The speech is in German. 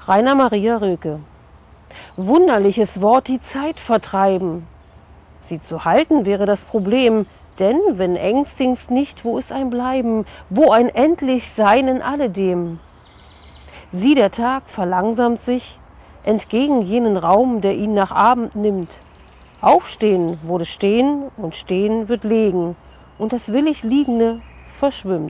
Rainer Maria Rilke. Wunderliches Wort, die Zeit vertreiben. Sie zu halten wäre das Problem, denn wenn ängstigst nicht, wo ist ein Bleiben, wo ein endlich Sein in alledem? Sieh, der Tag verlangsamt sich entgegen jenen Raum, der ihn nach Abend nimmt. Aufstehen wurde stehen und stehen wird legen, und das willig Liegende verschwimmt.